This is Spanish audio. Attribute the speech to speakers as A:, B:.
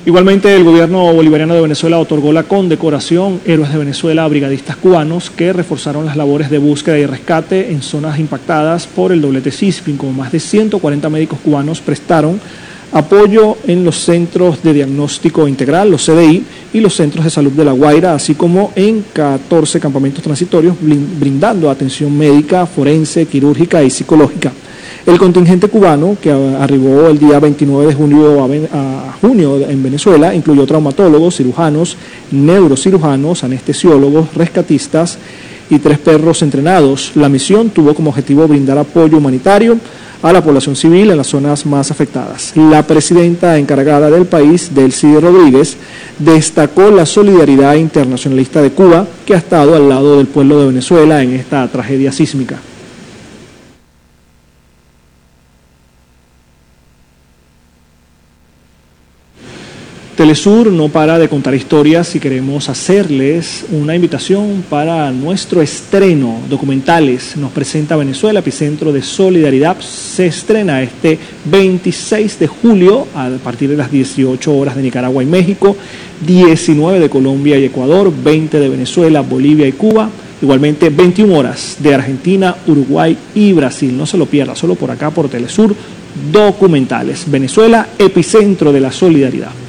A: Igualmente, el gobierno bolivariano de Venezuela otorgó la condecoración Héroes de Venezuela a brigadistas cubanos que reforzaron las labores de búsqueda y rescate en zonas impactadas por el doblete sísmico. Más de 140 médicos cubanos prestaron apoyo en los centros de diagnóstico integral, los CDI, y los centros de salud de La Guaira, así como en 14 campamentos transitorios, brindando atención médica, forense, quirúrgica y psicológica. El contingente cubano, que arribó el día 29 de junio en Venezuela, incluyó traumatólogos, cirujanos, neurocirujanos, anestesiólogos, rescatistas y 3 perros entrenados. La misión tuvo como objetivo brindar apoyo humanitario a la población civil en las zonas más afectadas. La presidenta encargada del país, Delcy Rodríguez, destacó la solidaridad internacionalista de Cuba, que ha estado al lado del pueblo de Venezuela en esta tragedia sísmica. Telesur no para de contar historias y queremos hacerles una invitación para nuestro estreno. Documentales nos presenta Venezuela, epicentro de solidaridad. Se estrena este 26 de julio a partir de las 18 horas de Nicaragua y México, 19 de Colombia y Ecuador, 20 de Venezuela, Bolivia y Cuba. Igualmente 21 horas de Argentina, Uruguay y Brasil. No se lo pierda, solo por acá por Telesur. Documentales. Venezuela, epicentro de la solidaridad.